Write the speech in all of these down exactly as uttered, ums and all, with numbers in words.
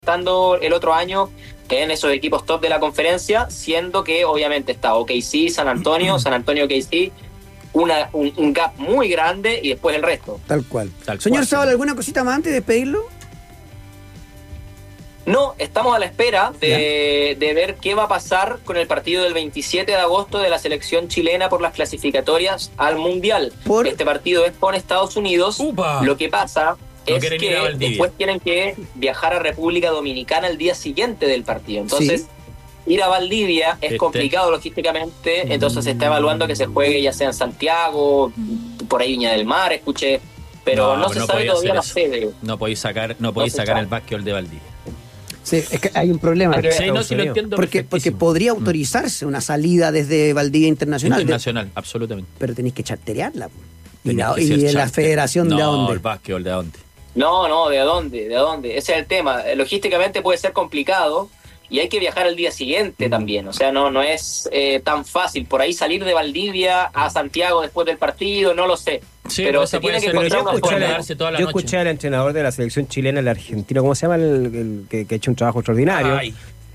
estando el otro año en esos equipos top de la conferencia, siendo que obviamente está O K C, San Antonio, San Antonio O K C, una, un, un gap muy grande y después el resto. Tal cual. Tal Señor cual, Zabala, sí. ¿alguna cosita más antes de despedirlo? No, estamos a la espera de, de ver qué va a pasar con el partido del veintisiete de agosto de la selección chilena por las clasificatorias al Mundial. ¿Por? Este partido es con Estados Unidos. ¡Upa! Lo que pasa No es quieren ir a que Valdivia. después tienen que viajar a República Dominicana el día siguiente del partido. Entonces, Sí. ir a Valdivia es Este. complicado logísticamente, entonces se está evaluando que se juegue ya sea en Santiago, por ahí Viña del Mar, escuché, pero no, pues se sabe podía todavía hacer la eso. sede. No podéis sacar, no podéis se sacar sabe. el básquetbol de Valdivia. Sí, es que hay un problema. Hay que ver. Sí, no, sí lo Unidos. entiendo Porque, porque perfectísimo. podría autorizarse una salida desde Valdivia Internacional, de- Internacional, absolutamente. pero tenéis que charterearla. po. ¿Y, Tenés la, que y ser de la charter. federación no, de dónde? el básquetbol de dónde. No, no, ¿de dónde? ¿De dónde? Ese es el tema. Eh, Logísticamente puede ser complicado y hay que viajar al día siguiente también. O sea, no, no es eh, tan fácil. Por ahí salir de Valdivia a Santiago después del partido, no lo sé. Sí, pero pues se esa puede tiene que ser, Pero encontrar yo una escuché, forma. la- quedarse toda la yo noche. escuché al entrenador de la selección chilena, el argentino, ¿cómo se llama? El, el que, que ha hecho un trabajo extraordinario. Ay.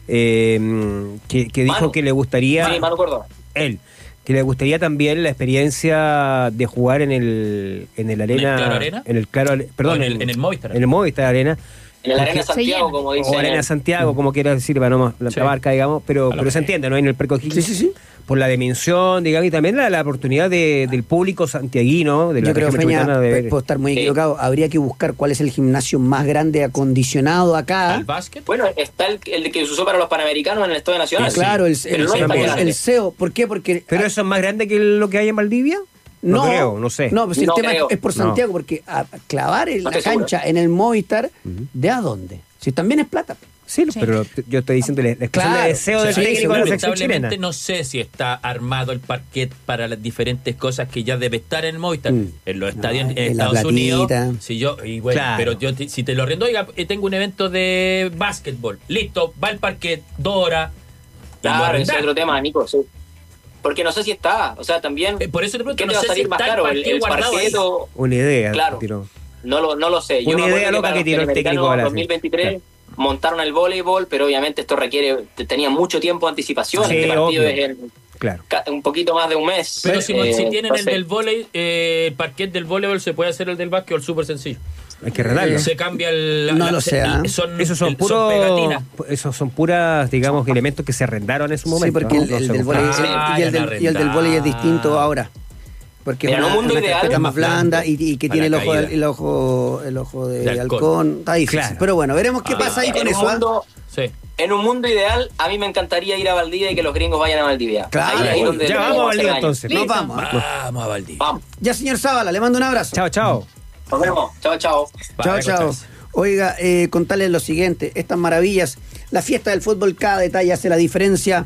eh, que, que dijo Manu. que le gustaría, Sí, Manu Córdoba. él, que le gustaría también la experiencia de jugar en el en el arena, ¿En el Claro Arena? en el Claro, perdón, O en el- en el Movistar. en el Movistar Arena, En el Arena Porque- Santiago, Se como llena. dice. o Arena Santiago, como quiera decir, para no la Sí. marca, digamos, pero, A lo pero se mejor. entiende, ¿no? En el Perco Higgins, Sí, sí, sí. por la dimensión, digamos, y también la, la oportunidad de, del público santiaguino, de la Yo creo, región Feña, metropolitana, de ver. puedo estar muy Sí. equivocado. Habría que buscar cuál es el gimnasio más grande acondicionado acá. ¿Al básquet? Bueno, está el, el que se usó para los Panamericanos en el Estadio Nacional. Sí, Claro, el, Pero el, no es tan el- grande. el C E O. ¿Por qué? Porque. ¿Pero eso es más grande que lo que hay en Valdivia? No, creo, no sé. No, pues el No tema creo. es por No. Santiago, porque a, a clavar en No la estoy seguro. cancha en el Movistar, ¿de a dónde? Si también es plata. Sí, Sí. pero t- yo estoy diciendo la expresión Claro. de deseo O sea, del sí, técnico de la selección Lamentablemente chilena. no sé si está armado el parquet para las diferentes cosas que ya debe estar en Movistar. Mm. En los No, estadios en en la Estados Unidos. platita. Si yo, y bueno, Claro. pero yo te- si te lo rindo, oiga, eh, tengo un evento de básquetbol. Listo, va el parquet, dos horas. y lo Claro, ese arrendás. es otro tema, Nico, sí. Porque no sé si está, o sea, también, Eh, por eso te pregunto, ¿qué no te va a sé si salir más está el caro? ¿El, parquet el guardado parquet ahí. o...? Una idea. Claro. tiró. No lo, no lo sé. Yo Una me idea acuerdo que loca para que los tiró el técnico de la dos mil veintitrés montaron el voleibol, pero obviamente esto requiere, tenía mucho tiempo de anticipación. Sí, este partido obvio. es en Claro. ca- un poquito más de un mes. Pero si, Eh, si tienen no el sé. del voleibol, eh, el parquet del voleibol se puede hacer el del básquetbol, súper sencillo. Hay que arreglarlo. Se cambia el... No la- lo se- sé, ¿ah? Son, Esos son el- puros, pegatinas. esos son puras, digamos, elementos que se arrendaron en su momento. Sí, porque ¿no? el, No el se del compraron. vóley Ah, y, el ya del, la y el del vóley es distinto ahora. Porque es Mira, en una, un mundo una ideal, carpeta es más más blanda. blanda y, y que Para tiene el la ojo, caída. el ojo el ojo de, De halcón. halcón. Está difícil. Claro. Pero bueno, veremos qué Ah, pasa ahí con en, eso. un ¿ah? mundo, Sí. en un mundo ideal, a mí me encantaría ir a Valdivia y que los gringos vayan a Valdivia. Claro, Ahí- ahí ya donde ya lo vamos a podemos hacer Valdivia daño. entonces. Nos Listo. vamos. Vamos a Valdivia. Vamos, Ya, señor Zabala, le mando un abrazo. Chao, chao. nos vemos. Chao, chao. Chao, Para chao. acostarse. Oiga, eh, contarles lo siguiente, estas maravillas, la fiesta del fútbol, cada detalle hace la diferencia.